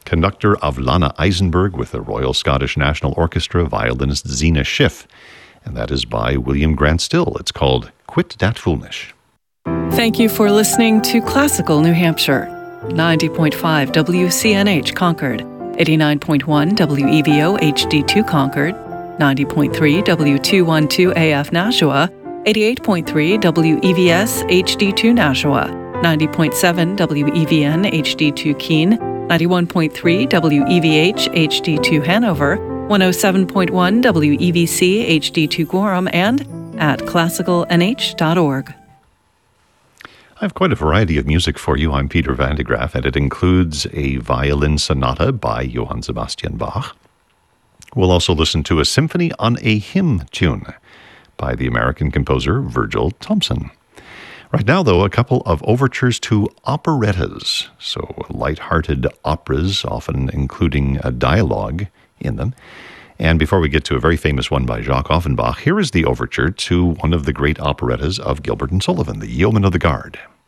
conductor Avlana Eisenberg with the Royal Scottish National Orchestra, violinist Zena Schiff. And that is by William Grant Still. It's called Quit Dat Foolnish. Thank you for listening to Classical New Hampshire. 90.5 WCNH Concord, 89.1 WEVO HD2 Concord, 90.3 W212 AF Nashua, 88.3 WEVS HD2 Nashua, 90.7 WEVN HD2 Keene, 91.3 WEVH HD2 Hanover, 107.1 WEVC HD2 Gorham, and at classicalnh.org. I have quite a variety of music for you. I'm Peter van de Graaff, and it includes a violin sonata by Johann Sebastian Bach. We'll also listen to a symphony on a hymn tune by the American composer Virgil Thomson. Right now, though, a couple of overtures to operettas, so light-hearted operas, often including a dialogue in them. And before we get to a very famous one by Jacques Offenbach, here is the overture to one of the great operettas of Gilbert and Sullivan, The Yeoman of the Guard.